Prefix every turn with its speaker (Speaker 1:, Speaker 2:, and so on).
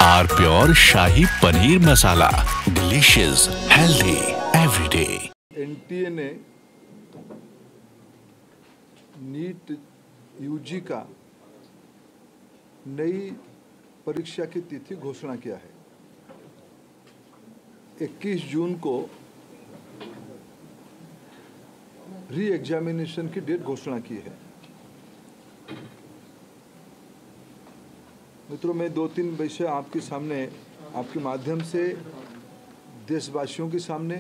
Speaker 1: Are pure shahi paneer masala, delicious, healthy everyday.
Speaker 2: NTA ने NEET UG का नई परीक्षा की तिथि घोषणा किया है। 21 जून को री एग्जामिनेशन की डेट घोषणा की है। मित्रों, मैं 2-3 विषय आपके सामने, आपके माध्यम से देशवासियों के सामने